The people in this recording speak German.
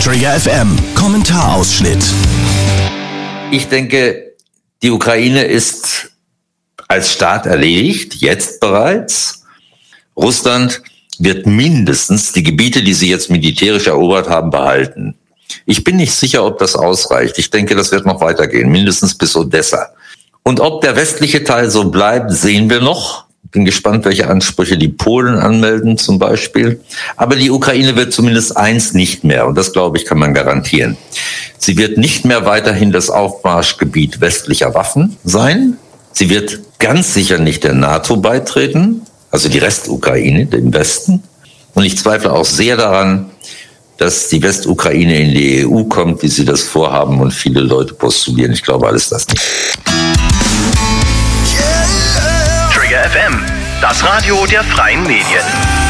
Trigger FM Kommentarausschnitt. Ich denke, die Ukraine ist als Staat erledigt, jetzt bereits. Russland wird mindestens die Gebiete, die sie jetzt militärisch erobert haben, behalten. Ich bin nicht sicher, ob das ausreicht. Ich denke, das wird noch weitergehen, mindestens bis Odessa. Und ob der westliche Teil so bleibt, sehen wir noch. Bin gespannt, welche Ansprüche die Polen anmelden zum Beispiel. Aber die Ukraine wird zumindest eins nicht mehr, und das, glaube ich, kann man garantieren. Sie wird nicht mehr weiterhin das Aufmarschgebiet westlicher Waffen sein. Sie wird ganz sicher nicht der NATO beitreten, also die Restukraine, dem Westen. Und ich zweifle auch sehr daran, dass die Westukraine in die EU kommt, wie sie das vorhaben und viele Leute postulieren. Ich glaube alles das nicht. Trigger FM, das Radio der freien Medien.